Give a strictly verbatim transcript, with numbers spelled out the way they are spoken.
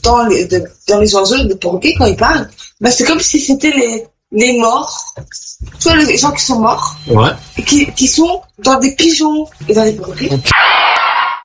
dans les, de, dans les oiseaux, les perroquets, quand ils parlent, bah, c'est comme si c'était les, les morts. Tu vois, les gens qui sont morts. Ouais. Et qui, qui sont dans des pigeons et dans des perroquets.